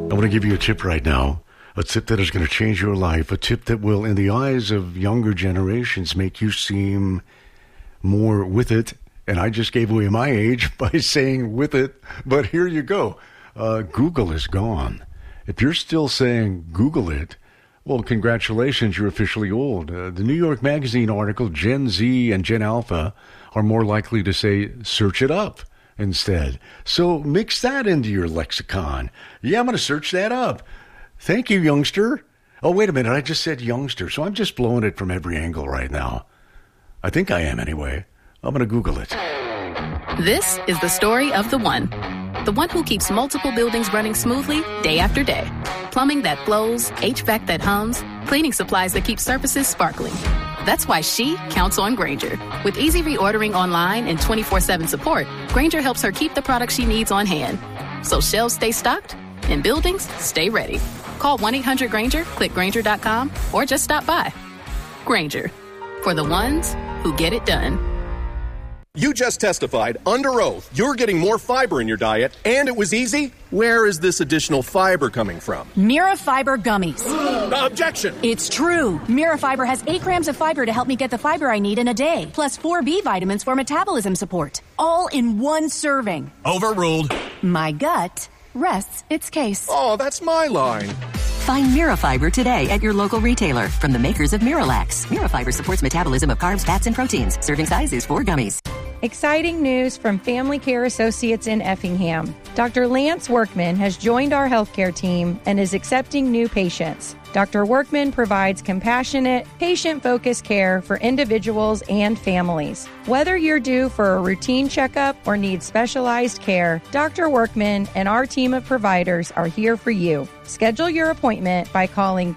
I want to give you a tip right now, a tip that is going to change your life, a tip that will, in the eyes of younger generations, make you seem more with it. And I just gave away my age by saying with it, but here you go. Google is gone. If you're still saying Google it, well, congratulations, you're officially old. The New York Magazine article, Gen Z and Gen Alpha are more likely to say search it up instead. So mix that into your lexicon. Yeah, I'm going to search that up. Thank you, youngster. Oh, wait a minute. I just said youngster, so I'm just blowing it from every angle right now. I think I am anyway. I'm going to Google it. This is the story of the one. The one who keeps multiple buildings running smoothly day after day. Plumbing that flows, HVAC that hums, cleaning supplies that keep surfaces sparkling. That's why she counts on Grainger. With easy reordering online and 24/7 support, Grainger helps her keep the products she needs on hand. So shelves stay stocked and buildings stay ready. Call 1-800-GRAINGER, click Grainger.com, or just stop by. Grainger, for the ones who get it done. You just testified under oath you're getting more fiber in your diet, and it was easy? Where is this additional fiber coming from? Mirafiber gummies. Objection! It's true. Mirafiber has 8 grams of fiber to help me get the fiber I need in a day, plus 4 B vitamins for metabolism support. All in one serving. Overruled. My gut rests its case. Oh, that's my line. Find Mirafiber today at your local retailer from the makers of Miralax. Mirafiber supports metabolism of carbs, fats, and proteins. Serving size is 4 gummies. Exciting news from Family Care Associates in Effingham. Dr. Lance Workman has joined our healthcare team and is accepting new patients. Dr. Workman provides compassionate, patient-focused care for individuals and families. Whether you're due for a routine checkup or need specialized care, Dr. Workman and our team of providers are here for you. Schedule your appointment by calling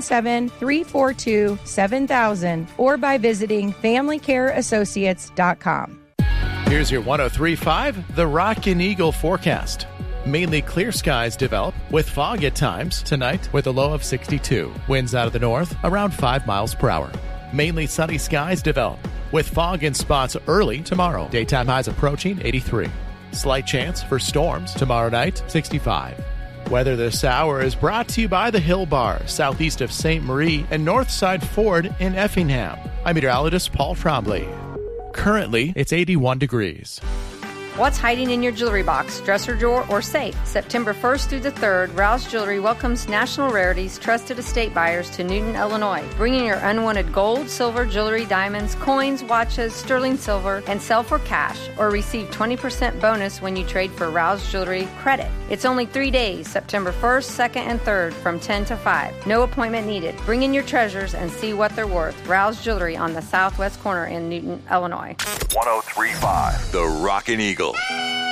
217-342-7000 or by visiting FamilyCareAssociates.com. Here's your 103.5, the Rockin' Eagle forecast. Mainly clear skies develop with fog at times tonight with a low of 62. Winds out of the north around 5 miles per hour. Mainly sunny skies develop with fog in spots early tomorrow. Daytime highs approaching 83. Slight chance for storms tomorrow night, 65. Weather this hour is brought to you by the Hill Bar, southeast of St. Marie and Northside Ford in Effingham. I'm meteorologist Paul Trombley. Currently, it's 81 degrees. What's hiding in your jewelry box, dresser drawer, or safe? September 1st through the 3rd, Rouse Jewelry welcomes National Rarities trusted estate buyers to Newton, Illinois. Bring in your unwanted gold, silver, jewelry, diamonds, coins, watches, sterling silver, and sell for cash, or receive 20% bonus when you trade for Rouse Jewelry credit. It's only 3 days, September 1st, 2nd, and 3rd, from 10 to 5. No appointment needed. Bring in your treasures and see what they're worth. Rouse Jewelry on the southwest corner in Newton, Illinois. 103.5, the Rockin' Eagle.